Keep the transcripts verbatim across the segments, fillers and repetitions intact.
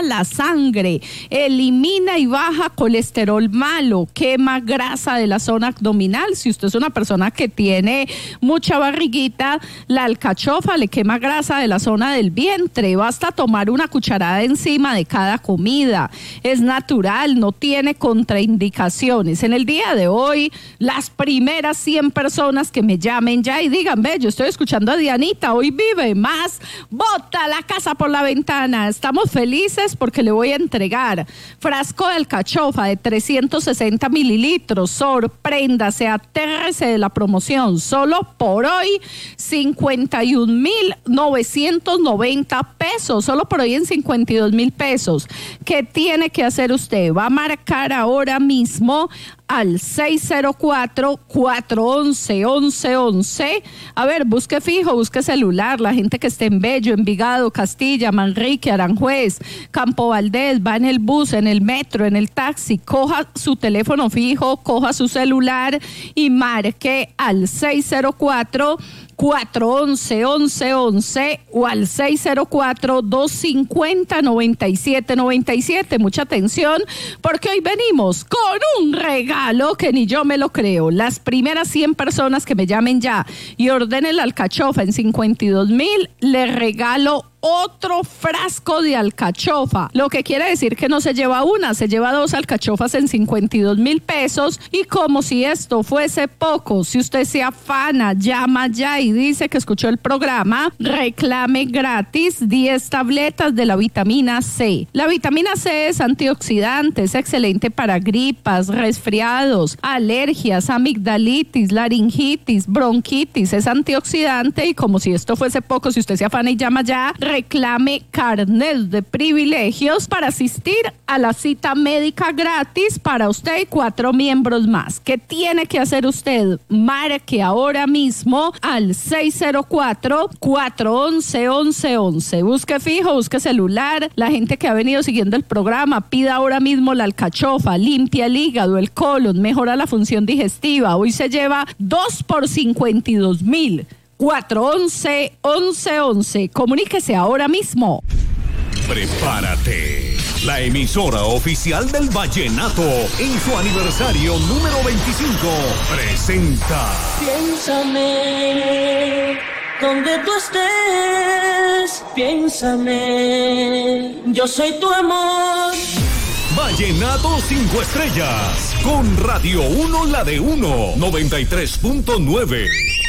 la sangre, elimina y baja colesterol malo, quema grasa de la zona abdominal. Si usted es una persona que tiene mucha barriguita, la alcachofa le quema grasa de la zona del vientre. Basta tomar una cucharada encima de cada comida. Es natural, no tiene contraindicaciones. En el día de hoy, las primeras cien personas que me llamen ya y digan, ve, yo estoy escuchando a Dianita, hoy vive más, bota la casa por la ventana. Estamos felices porque le voy a entregar frasco de alcachofa de trescientos sesenta mililitros. Sorpréndase, atérrese de la promoción. Solo por hoy, cincuenta y un mil novecientos noventa pesos. Solo por hoy en cincuenta y dos mil pesos. ¿Qué tiene que hacer usted? Va a marcar ahora mismo al seis cero cuatro, cuatro once, once once. A ver, busque fijo, busque celular. La gente que esté en Bello, Envigado, Castilla, Manrique, Aranjuez, Campo Valdés, va en el bus, en el metro, en el taxi, coja su teléfono fijo, coja su celular y marque al seis cero cuatro, cuatro once, once once o al seis cero cuatro, dos cinco cero, noventa y siete noventa y siete. Mucha atención, porque hoy venimos con un regalo que ni yo me lo creo. Las primeras cien personas que me llamen ya y ordenen la alcachofa en cincuenta y dos mil, les regalo otro frasco de alcachofa, lo que quiere decir que no se lleva una, se lleva dos alcachofas en cincuenta y dos mil pesos. Y como si esto fuese poco, si usted se afana, llama ya y dice que escuchó el programa, reclame gratis diez tabletas de la vitamina C. La vitamina C es antioxidante, es excelente para gripas, resfriados, alergias, amigdalitis, laringitis, bronquitis, es antioxidante. Y como si esto fuese poco, si usted se afana y llama ya, reclame carnet de privilegios para asistir a la cita médica gratis para usted y cuatro miembros más. ¿Qué tiene que hacer usted? Marque ahora mismo al seis cero cuatro, cuatro once, once once. Busque fijo, busque celular. La gente que ha venido siguiendo el programa, pida ahora mismo la alcachofa, limpia el hígado, el colon, mejora la función digestiva. Hoy se lleva dos por cincuenta y dos mil. cuatro once, once once. Comuníquese ahora mismo. Prepárate. La emisora oficial del vallenato en su aniversario número veinticinco presenta. Piénsame, donde tú estés, piénsame, yo soy tu amor. Vallenato cinco estrellas con Radio uno, la de uno, noventa y tres punto nueve.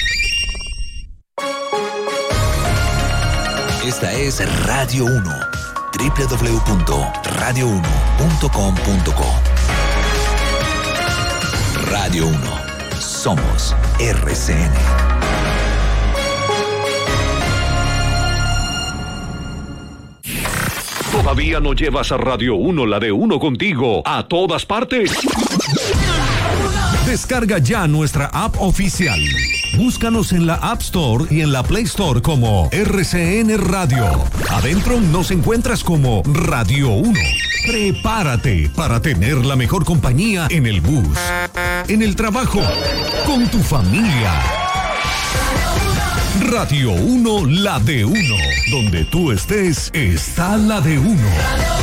Esta es Radio uno, doble u doble u doble u punto radio uno punto com punto co. Radio uno, somos R C N. ¿Todavía no llevas a Radio uno, la de uno contigo a todas partes? Descarga ya nuestra app oficial. Búscanos en la App Store y en la Play Store como R C N Radio. Adentro nos encuentras como Radio uno. Prepárate para tener la mejor compañía en el bus, en el trabajo, con tu familia. Radio uno, la de uno. Donde tú estés, está la de uno.